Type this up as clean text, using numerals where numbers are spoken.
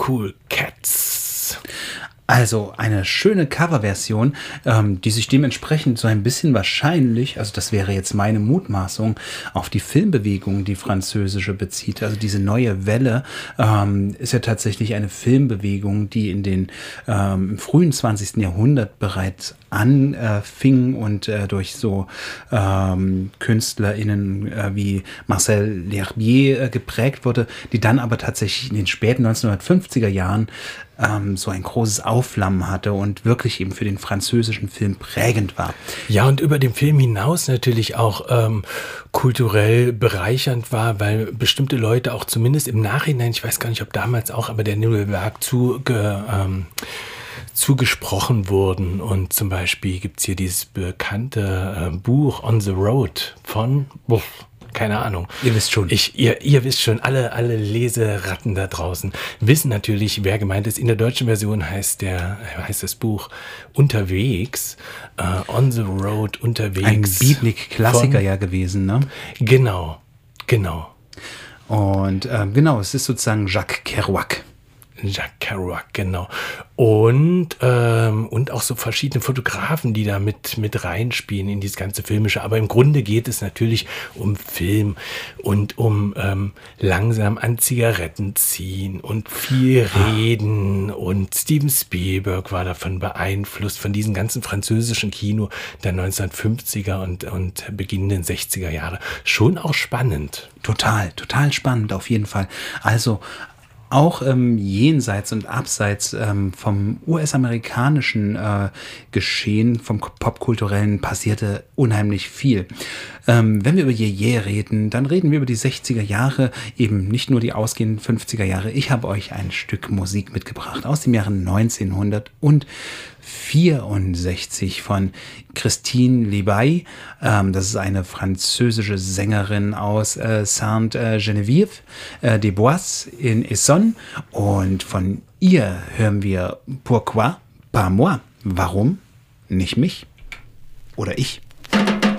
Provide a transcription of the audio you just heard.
Cool Cats. Also eine schöne Coverversion, die sich dementsprechend so ein bisschen wahrscheinlich, also das wäre jetzt meine Mutmaßung, auf die Filmbewegung, die französische, bezieht. Also diese neue Welle ist ja tatsächlich eine Filmbewegung, die in den im frühen 20. Jahrhundert bereits anfing und durch so KünstlerInnen wie Marcel L'Herbier geprägt wurde, die dann aber tatsächlich in den späten 1950er Jahren so ein großes Aufflammen hatte und wirklich eben für den französischen Film prägend war. Ja, und über den Film hinaus natürlich auch kulturell bereichernd war, weil bestimmte Leute auch zumindest im Nachhinein, ich weiß gar nicht, ob damals auch, aber der Nouvelle Vague zugesprochen wurden. Und zum Beispiel gibt es hier dieses bekannte Buch On the Road von... keine Ahnung. Ihr wisst schon. Ihr wisst schon, alle Leseratten da draußen wissen natürlich, wer gemeint ist. In der deutschen Version heißt das Buch Unterwegs, On the Road, Unterwegs. Ein Beatnik-Klassiker ja gewesen, ne? Genau. Und genau, es ist sozusagen Jacques Kerouac. Jacques Kerouac, genau. Und auch so verschiedene Fotografen, die da mit reinspielen in dieses ganze Filmische. Aber im Grunde geht es natürlich um Film und um langsam an Zigaretten ziehen und viel reden. Und Steven Spielberg war davon beeinflusst, von diesem ganzen französischen Kino der 1950er und beginnenden 60er Jahre. Schon auch spannend. Total spannend auf jeden Fall. Also auch jenseits und abseits vom US-amerikanischen Geschehen, vom Popkulturellen passierte unheimlich viel. Wenn wir über Yeye reden, dann reden wir über die 60er Jahre, eben nicht nur die ausgehenden 50er Jahre. Ich habe euch ein Stück Musik mitgebracht aus dem Jahre 1964 von Christine Libaye. Das ist eine französische Sängerin aus Sainte-Geneviève des Bois in Essonne. Und von ihr hören wir Pourquoi pas moi? Warum nicht mich? Oder ich?